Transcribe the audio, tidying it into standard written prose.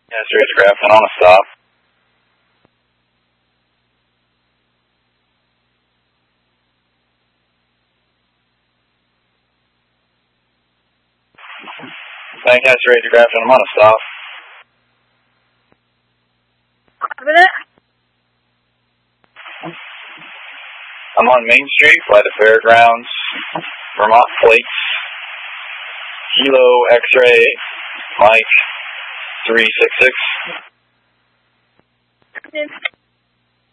Yeah, spacecraft and on a stop. Lancaster Radiograph and I'm on a stop. I'm on Main Street by the fairgrounds, Vermont plates, Kilo X-ray, Mike 366.